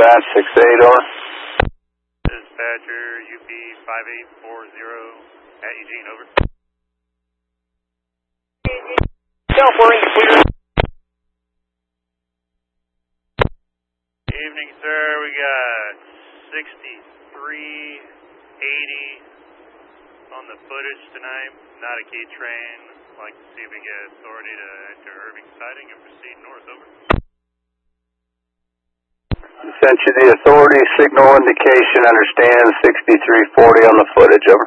dispatch, 6-8, over. Dispatcher, UP 5840 at Eugene, over. California, clear. Evening, sir. We got 6380 on the footage tonight. Not a key train. I'd like to see if we get authority to enter Irving siding and proceed north, over. Sent you the authority, signal indication, understand, 6340 on the footage, over.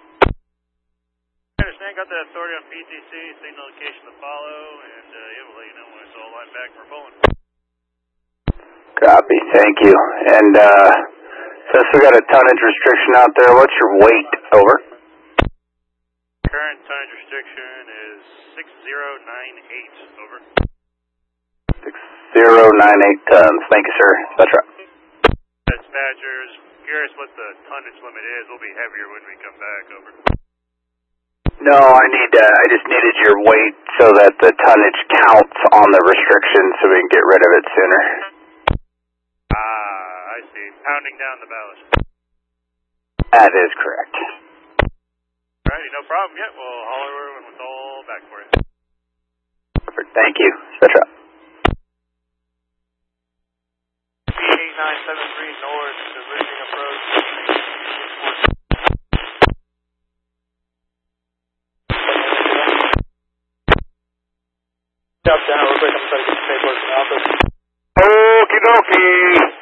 I understand, got the authority on PTC, signal indication to follow, and yeah, we'll let you know when it's all line back and we're pulling. Copy, thank you. And since we got a tonnage restriction out there, what's your weight, over? Current tonnage restriction is 6098, over. 6098 tons. Thank you, sir. That's right. Dispatchers, curious what the tonnage limit is. We'll be heavier when we come back, over. No, I just needed your weight so that the tonnage counts on the restriction so we can get rid of it sooner. I see. Pounding down the ballast. That is correct. Alrighty, no problem. Yeah, we'll holler when it's all back for you. Perfect. Thank you. That's right. 8973 north to Richmond approach. Stop down real quick. I'm trying to get the paperwork from the office. Okie dokie.